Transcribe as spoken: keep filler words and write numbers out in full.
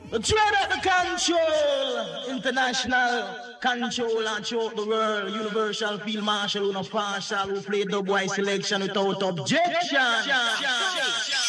Trade out the control, international control and throughout the world. Universal Field Marshal, who no partial, who play dub wise selection without objection.